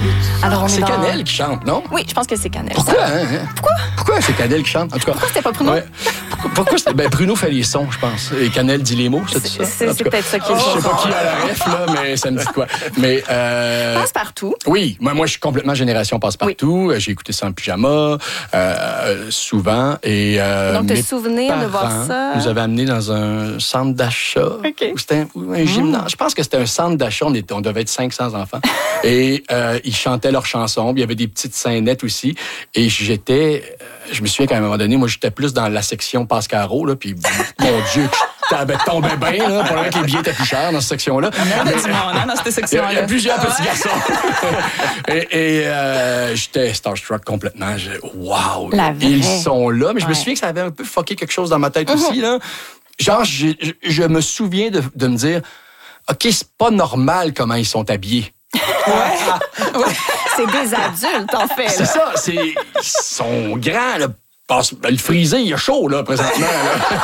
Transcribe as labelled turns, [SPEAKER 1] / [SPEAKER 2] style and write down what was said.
[SPEAKER 1] Alors, on est
[SPEAKER 2] C'est
[SPEAKER 1] dans...
[SPEAKER 2] Canel qui chante, non?
[SPEAKER 1] Oui, je pense que c'est Canel.
[SPEAKER 2] Pourquoi, hein? Pourquoi c'est Canel qui chante? En tout cas,
[SPEAKER 1] Pourquoi c'était pas Bruno?
[SPEAKER 2] Ouais. Pourquoi c'était... Ben, Bruno fait les sons, je pense. Et Canel dit les mots, c'est ça?
[SPEAKER 1] C'est peut-être ça qui est
[SPEAKER 2] Je sais pas qui a la ref, là, mais ça me dit de quoi. Mais,
[SPEAKER 1] Passe-partout.
[SPEAKER 2] Oui, moi, je suis complètement génération passe-partout. Oui. J'ai écouté ça en pyjama, souvent. Et,
[SPEAKER 1] donc,
[SPEAKER 2] mes
[SPEAKER 1] te souvenir de voir ça?
[SPEAKER 2] nous avaient amenés dans un centre d'achat.
[SPEAKER 1] OK.
[SPEAKER 2] Ou c'était un gymnase. Je pense que c'était un centre d'achat. On devait être 500 enfants. Et ils chantaient leurs chansons. Puis il y avait des petites scénettes aussi. Et je me souviens qu'à un moment donné, moi, j'étais plus dans la section Pascaro, là. Puis, mon Dieu, ça tombait bien, là. Pour que les billets étaient plus chers dans cette section-là.
[SPEAKER 3] Il y a du monde, dans cette section-là.
[SPEAKER 2] Il y a plusieurs petits garçons. et j'étais starstruck complètement. Wow! Ils sont là. Mais je me souviens que ça avait un peu fucké quelque chose dans ma tête aussi, là. Genre, je me souviens de me dire, OK, c'est pas normal comment ils sont habillés.
[SPEAKER 1] Ouais. C'est des adultes, en fait.
[SPEAKER 2] C'est ça. Ils sont grands, là. Le frisé, il est chaud, là, présentement. Là.